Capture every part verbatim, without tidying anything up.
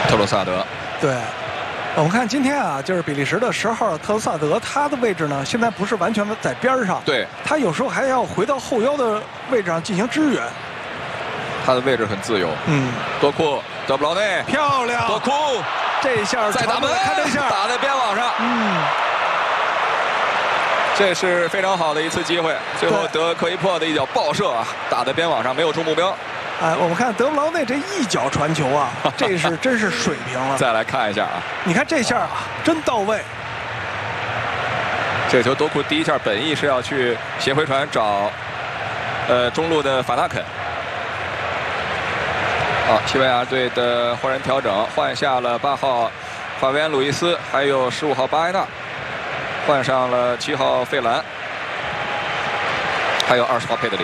特罗萨德。 对。 我们看今天啊，就是比利时的十号特罗萨德，他的位置呢，现在不是完全在边上， 对， 他有时候还要回到后腰的位置上进行支援。 他的位置很自由。 嗯， 多库德布劳内， 漂亮！ 多库， 这一下再打门， 看这下打在边网上。 嗯， 这是非常好的一次机会。最后德科伊珀的一脚爆射啊，打在边网上，没有中目标。 哎，我们看德布劳内这一脚传球啊，这是真是水平了。 再来看一下啊， 你看这下啊，真到位。 这球多库第一下本意是要去斜回传找，呃中路的法纳肯。好，西班牙队的换人调整，换下了八号法维安·鲁伊斯，还有十五号巴埃纳，换上了七号费兰，还有二十号佩德里。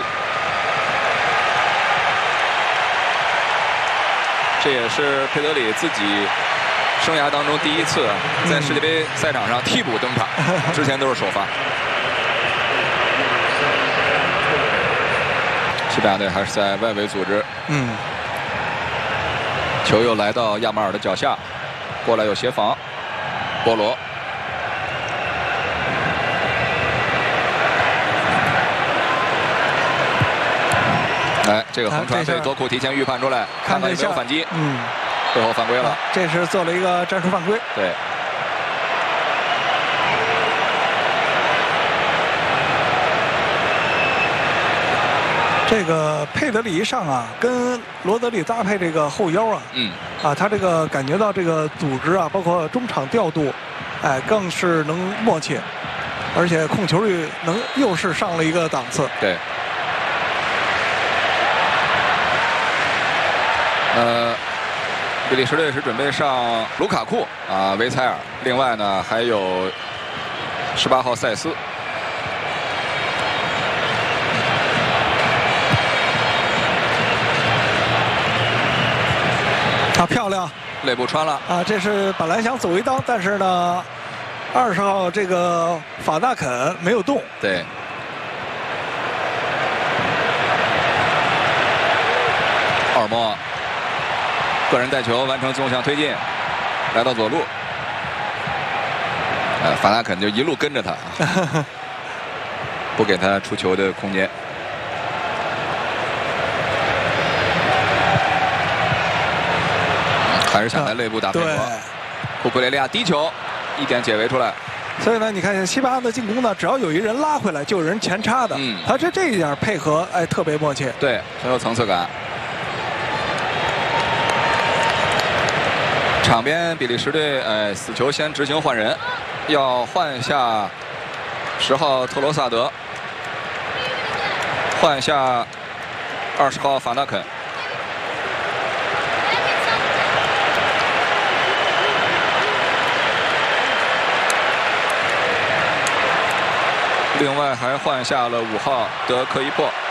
这也是佩德里自己生涯当中第一次在世界杯赛场上替补登场，之前都是首发。西班牙队还是在外围组织， 嗯， 球又来到亚马尔的脚下，过来有协防，波罗。 哎，这个横传被多库提前预判出来，看看有没有反击。 嗯， 最后犯规了。 这是做了一个战术犯规。 对。 这个佩德里一上啊，跟罗德里搭配这个后腰啊， 嗯， 啊，他这个感觉到这个组织啊，包括中场调度，哎，更是能默契，而且控球率能又是上了一个档次。 对。 呃，比利时队是准备上卢卡库啊、维采尔，另外呢还有十八号塞斯。 啊，漂亮！ 肋部穿了啊，这是本来想走一刀，但是呢，二十号这个法纳肯没有动。 对。奥尔莫。 个人带球完成纵向推进，来到左路，呃，法纳肯就一路跟着他，不给他出球的空间。还是想在内部打配合。库库雷利亚低球，一点解围出来。 所以呢，你看西班牙的进攻呢，只要有一人拉回来，就有人前插的。嗯，他这这一点配合，哎，特别默契。 对，很有层次感。 场边比利时队，呃，死球先执行换人，要换下十号特罗萨德，换下二十号法纳肯。另外还换下了五号德科伊珀。